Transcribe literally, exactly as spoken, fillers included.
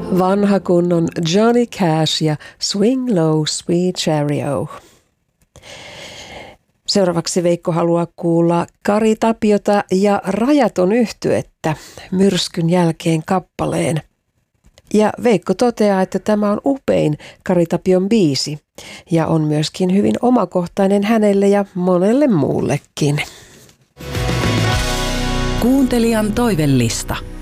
Vanha kunnon Johnny Cash ja Swing Low Sweet Chariot. Seuraavaksi Veikko haluaa kuulla Kari Tapiota ja Rajaton yhtyettä Myrskyn jälkeen kappaleen. Ja Veikko toteaa, että tämä on upein Kari Tapion biisi ja on myöskin hyvin omakohtainen hänelle ja monelle muullekin. Kuuntelijan toivellista.